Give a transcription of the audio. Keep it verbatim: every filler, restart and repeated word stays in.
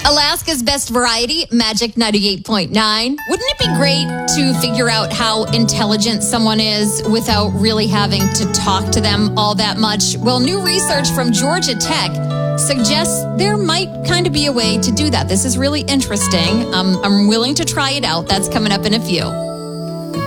Alaska's best variety, Magic ninety-eight point nine. Wouldn't it be great to figure out how intelligent someone is without really having to talk to them all that much? Well, new research from Georgia Tech suggests there might kind of be a way to do that. This is really interesting. Um, I'm willing to try it out. That's coming up in a few.